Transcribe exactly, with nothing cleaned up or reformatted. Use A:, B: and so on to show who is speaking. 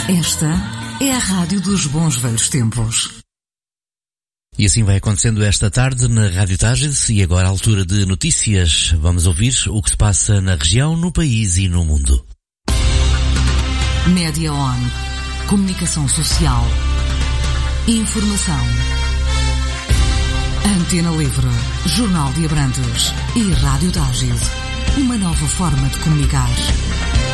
A: Esta é a Rádio dos Bons Velhos Tempos.
B: E assim vai acontecendo esta tarde na Rádio Tages e agora à altura de notícias. Vamos ouvir o que se passa na região, no país e no mundo.
A: Média On. Comunicação social. Informação. Antena Livre. Jornal de Abrantes. E Rádio Tages. Uma nova forma de comunicar.